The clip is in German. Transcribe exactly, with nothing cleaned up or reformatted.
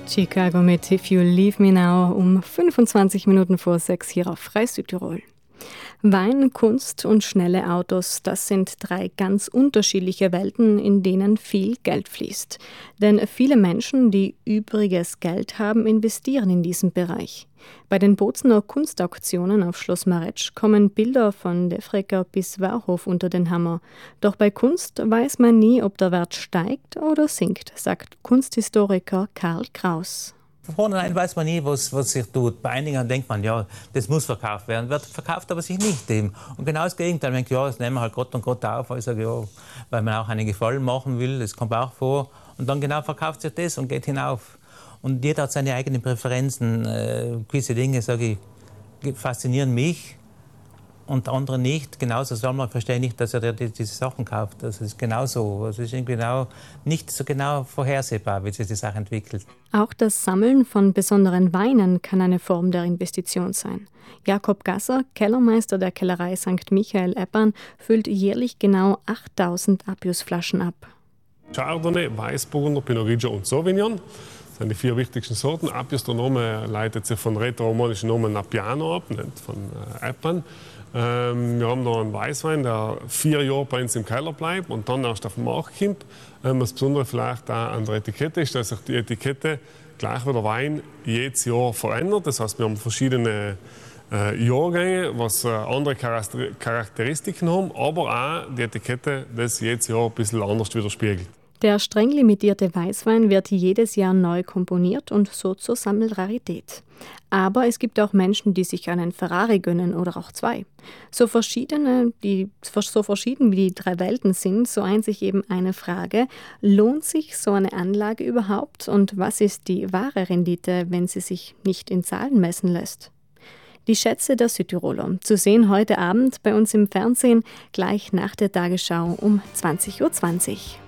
Chicago mit If You Leave Me Now um fünfundzwanzig Minuten vor sechs hier auf Frei Südtirol. Wein, Kunst und schnelle Autos, das sind drei ganz unterschiedliche Welten, in denen viel Geld fließt. Denn viele Menschen, die übriges Geld haben, investieren in diesen Bereich. Bei den Bozener Kunstauktionen auf Schloss Maretsch kommen Bilder von Defregger bis Warhof unter den Hammer. Doch bei Kunst weiß man nie, ob der Wert steigt oder sinkt, sagt Kunsthistoriker Karl Kraus. Von vornherein weiß man nie, was, was sich tut. Bei einigen denkt man, ja, das muss verkauft werden, wird verkauft aber sich nicht eben. Und genau das Gegenteil, man denkt, ja, das nehmen wir halt Gott und Gott auf. Ich sage, ja, weil man auch einen Gefallen machen will, das kommt auch vor. Und dann genau verkauft sich das und geht hinauf. Und jeder hat seine eigenen Präferenzen. Äh, gewisse Dinge, sage ich, faszinieren mich und andere nicht. Genauso soll man verstehen nicht, dass er die, diese Sachen kauft. Das ist genauso. Es ist genau, nicht so genau vorhersehbar, wie sich die Sache entwickelt. Auch das Sammeln von besonderen Weinen kann eine Form der Investition sein. Jakob Gasser, Kellermeister der Kellerei Sankt Michael Eppern, füllt jährlich genau achttausend Appius-Flaschen ab. Chardonnay, Weißburgunder, Pinot Grigio und Sauvignon. Das sind die vier wichtigsten Sorten. Appius, der Name leitet sich von rätoromanischen Namen Appiano ab, nicht von äh, Eppern. Ähm, wir haben noch einen Weißwein, der vier Jahre bei uns im Keller bleibt und dann erst auf den Markt kommt. Ähm, das Besondere vielleicht auch an der Etikette ist, dass sich die Etikette gleich wie der Wein jedes Jahr verändert. Das heißt, wir haben verschiedene äh, Jahrgänge, was äh, andere Charakter- Charakteristiken haben, aber auch die Etikette, das jedes Jahr ein bisschen anders widerspiegelt. Der streng limitierte Weißwein wird jedes Jahr neu komponiert und so zur Sammelrarität. Aber es gibt auch Menschen, die sich einen Ferrari gönnen oder auch zwei. So verschiedene, die, so verschieden wie die drei Welten sind, so eint sich eben eine Frage: Lohnt sich so eine Anlage überhaupt und was ist die wahre Rendite, wenn sie sich nicht in Zahlen messen lässt? Die Schätze der Südtiroler, zu sehen heute Abend bei uns im Fernsehen, gleich nach der Tagesschau um zwanzig Uhr zwanzig.